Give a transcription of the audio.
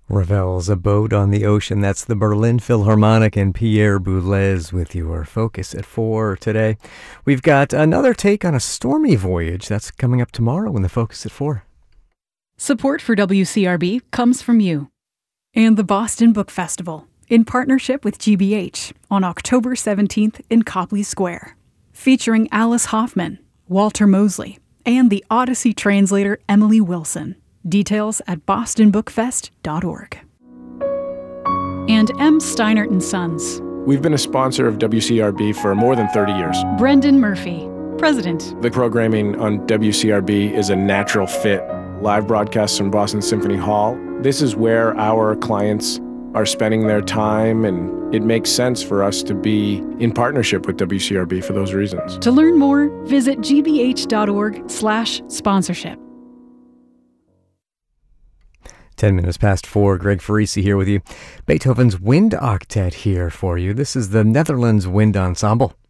Ravel's A Boat on the Ocean. That's the Berlin Philharmonic and Pierre Boulez with your Focus at 4 today. We've got another take on a stormy voyage. That's coming up tomorrow in the Focus at 4. Support for WCRB comes from you and the Boston Book Festival in partnership with GBH on October 17th in Copley Square, featuring Alice Hoffman, Walter Mosley, and the Odyssey translator Emily Wilson. Details at bostonbookfest.org. And M. Steinert & Sons. We've been a sponsor of WCRB for more than 30 years. Brendan Murphy, President. The programming on WCRB is a natural fit. Live broadcasts from Boston Symphony Hall. This is where our clients are spending their time, and it makes sense for us to be in partnership with WCRB for those reasons. To learn more, visit gbh.org/sponsorship. 10 minutes past 4, Greg Farisi here with you. Beethoven's Wind Octet here for you. This is the Netherlands Wind Ensemble.